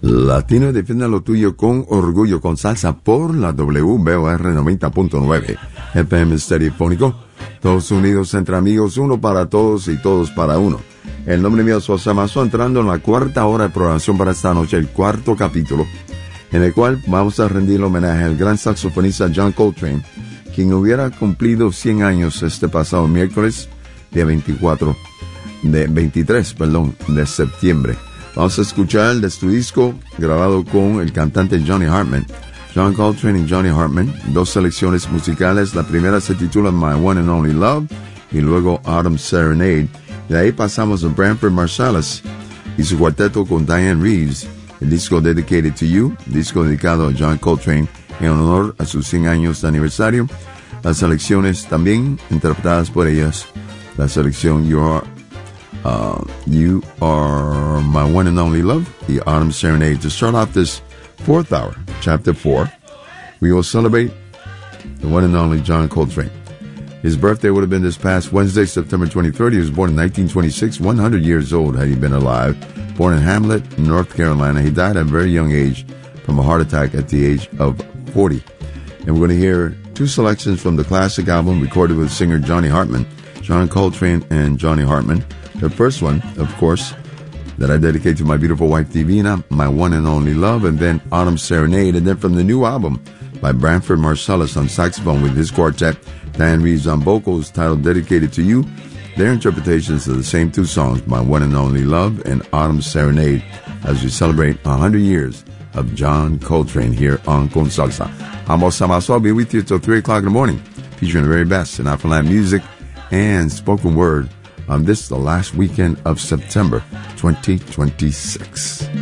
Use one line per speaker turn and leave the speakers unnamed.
Latino, defiende lo tuyo con orgullo, con salsa por la WBOR 90.9 FM Estereofónico. Todos unidos entre amigos, uno para todos y todos para uno. El nombre mío es José Mazo, entrando en la cuarta hora de programación para esta noche, el cuarto capítulo, en el cual vamos a rendir homenaje al gran saxofonista John Coltrane, quien hubiera cumplido 100 años este pasado miércoles, día 23 de septiembre. Vamos a escuchar de su disco grabado con el cantante Johnny Hartman. John Coltrane y Johnny Hartman, dos selecciones musicales. La primera se titula My One and Only Love y luego Autumn Serenade. De ahí pasamos a Branford Marsalis y su cuarteto con Diane Reeves. El disco Dedicated to You, disco dedicado a John Coltrane en honor a sus 100 años de aniversario. Las selecciones también interpretadas por ellas. La selección You Are My One and Only Love, the Autumn Serenade. To start off this fourth hour, chapter 4, we will celebrate the one and only John Coltrane. His birthday would have been this past Wednesday, September 23rd. He was born in 1926, 100 years old had he been alive. Born in Hamlet, North Carolina. He died at a very young age from a heart attack at the age of 40. And we're going to hear two selections from the classic album recorded with singer Johnny Hartman, John Coltrane and Johnny Hartman. The first one, of course, that I dedicate to my beautiful wife, Divina, My One and Only Love, and then Autumn Serenade. And then from the new album by Branford Marsalis on saxophone with his quartet, Diane Reeves on vocals, titled Dedicated to You. Their interpretations of the same two songs, My One and Only Love and Autumn Serenade, as we celebrate 100 years of John Coltrane here on Con Salsa. I'm Jose Mazo. I'll be with you till 3 o'clock in the morning, featuring the very best in Afro-Latin music and spoken word on this, the last weekend of September 2026.